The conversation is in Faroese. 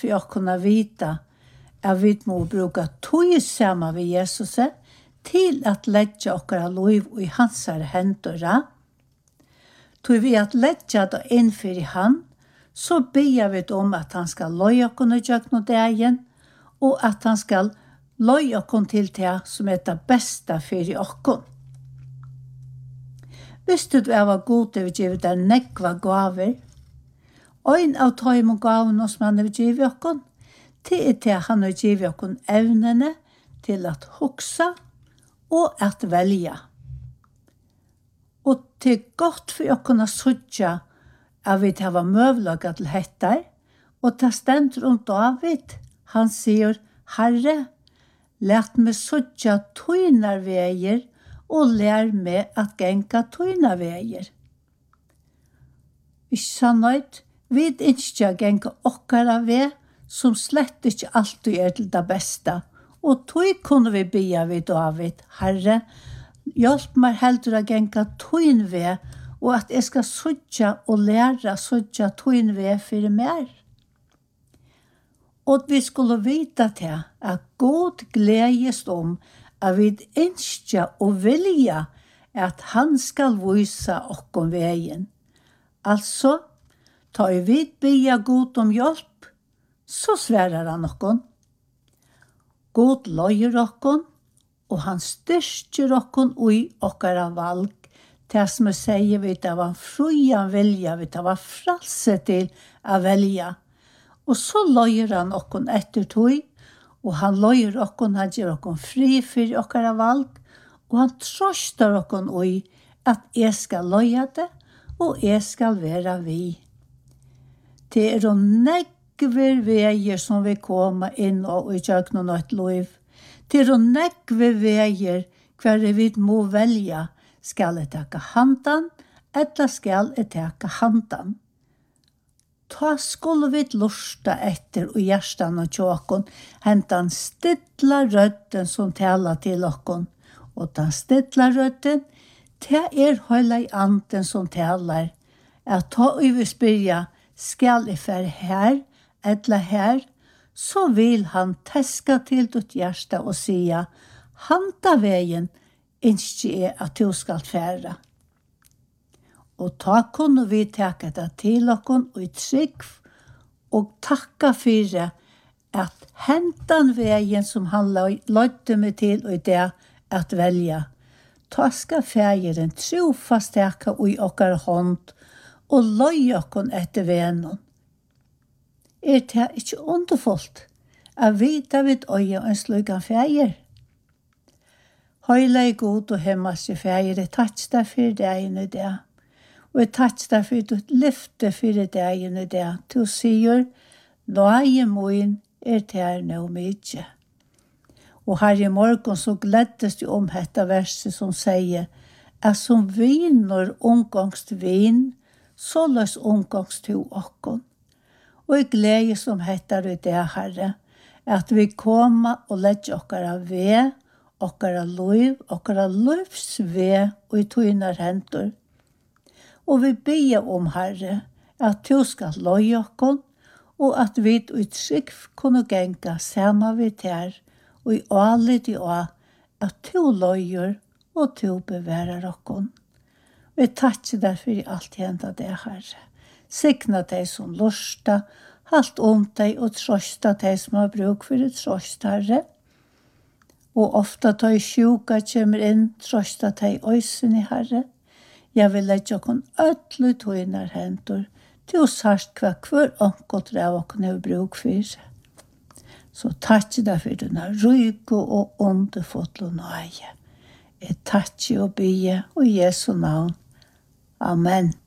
for å kunne vite at vi må bruke tog sammen med Jesus til at legge okkara liv i hans hender. Tog vi at legge det innfor i han, så ber vi om at han skal løye oss gjøre dagen, og at han skal løye oss til det som det beste for oss. Visste du var god til å give deg nekva gaver? En av tøym og gavene som han har givet oss, det til han har givet oss evnene til at huksa og at velge. Og til godt for å kunne søtja at vi har møvlaget til hettar, og ta stendt rundt David. Han sier, Herre, let meg søtja tøynar veier, og lær meg at genka tøynar veier. Vi sannøyt, vi ikke genka okkara vei, som slett ikke alltid til det beste. Og tøy kunne vi bia vid David, Herre, hjelp meg heller å genka tøyn vei, og at jeg skal søtja og lære søtja tøyn vei for mer. Og vi skulle vite til at God gledes at vi ønsker og vilja at han skal vise oss veien. Altså, tar vi bia God om hjelp, så sverer han oss. God løyer oss, og han styrker oss i okkara valg. Det som jeg sier, vi det var fruan vilja, vi det var fralse til å velge. Og så løyer han oss etter tog, og han løyer oss, han gjør oss fri for okkara valg, og han trøster oss i at jeg skal løye det, og jeg skal være vi. Det jo nekver veier som vi kommer inn og gjør noe et liv. Det jo nekver veier hver vi må velge. Skal jeg takke handan, eller skal jeg takke handan? Ta skulle vi lusta etter og hjertan og tjåkon, hentan stilla rødden som taler til okkon. Og den stilla rødden, det høyla i anden som taler. At ta og vi spyrja, skal jeg være her, eller her, så vil han teska til ditt hjärsta og sia, handa veien, ikke at du skal fære. Og ta kunne vi teka det til okken og i trygg og takka for at hentan veien som han løyde meg til og i det at velja. Ta skal fægeren trofast teka og i okkar hånd og løy okken etter vennen. Det ikke underfullt at vita vid øye og en slugan fæger? Høyla i god og hemmaske fæger, jeg tatsk deg for deg i det. Og jeg tatsk deg for ditt lyfte for deg i det. Du sier, nøye moin til nå mykje. Og her i morgen så gleddes du om dette verset som sier, at som viner omgangst vin, så løs omgangst til okkon. Og jeg gleder som heter i det, Herre, at vi kommer og legger okkara ved, okkara liv, okkara livs ved og i tøynar hendur. Og vi ber om, Herre, at du skal løye okkon, og at vi i trygg kunne genga sammen vi ter, og i alit i å, at du løyer og du beværer okkon. Vi takker deg for alt henda det, Herre. Sikna deg som lusta, halt om deg og trøsta deg som har bruk for et trøst, Herre. Og ofta da jeg sjuka kommer inn, trøsta deg øysen i Herre. Jeg vil legge okon ødelig tøyner hendur, til å sagt hver onkot av okon har bruk for. Så takk deg for denne ryke og underfotle nøye. Jeg takker og bygge, og i Jesu navn. Amen.